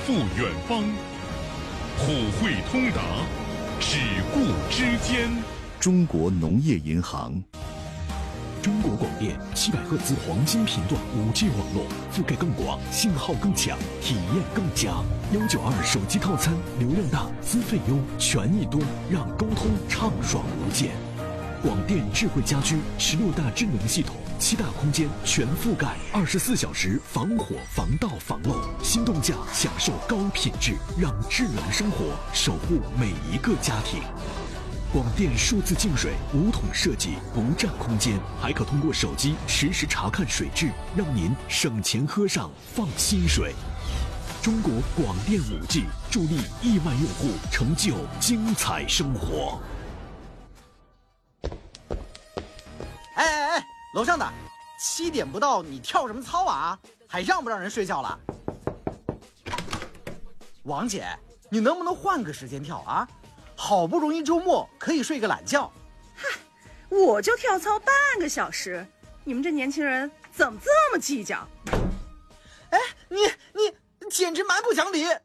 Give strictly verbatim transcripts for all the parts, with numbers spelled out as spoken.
赴远方，普惠通达，只顾之间。 中国农业银行。 中国广电七百赫兹黄金频段 五 G 网络，覆盖更广，信号更强，体验更佳。幺九二手机套餐，流量大，资费优，权益多，让沟通畅爽无间。广电智慧家居十六大智能系统，七大空间全覆盖，二十四小时防火、防盗、防漏。心动价享受高品质，让智能生活守护每一个家庭。广电数字净水无桶设计，不占空间，还可通过手机实时查看水质，让您省钱喝上放心水。中国广电 五 G 助力亿万用户成就精彩生活。 哎哎哎，楼上的，七点不到你跳什么操啊？还让不让人睡觉了？王姐，你能不能换个时间跳啊？好不容易周末可以睡个懒觉。 嗨，我就跳操半个小时，你们这年轻人怎么这么计较？ 哎，你你简直蛮不讲理！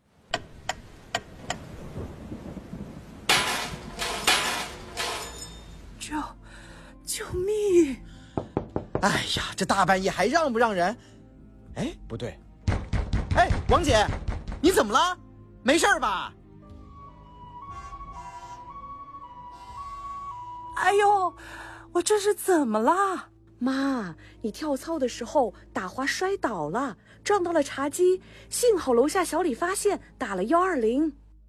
救救命！ 哎呀，这大半夜还让不让人？哎，不对。哎，王姐，你怎么了？没事吧？ 哎呦，我这是怎么啦？ 妈，你跳操的时候打滑摔倒了，撞到了茶几，幸好楼下小李发现，打了幺二零。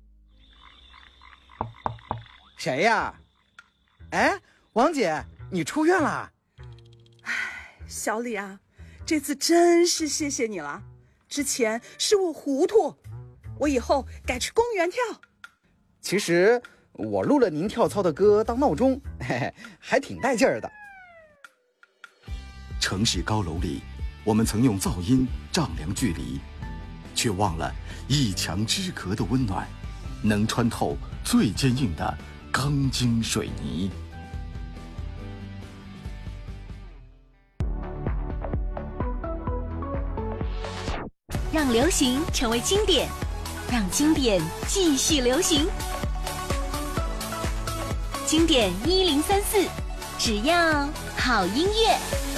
谁呀？哎，王姐，你出院了？ 哎，小李啊，这次真是谢谢你了。之前是我糊涂，我以后改去公园跳。 其实我录了您跳操的歌当闹钟，嘿嘿，还挺带劲儿的。 城市高楼里，我们曾用噪音丈量距离，却忘了一墙之隔的温暖，能穿透最坚硬的钢筋水泥。 让流行成为经典，让经典继续流行。经典一零三四，只要好音乐。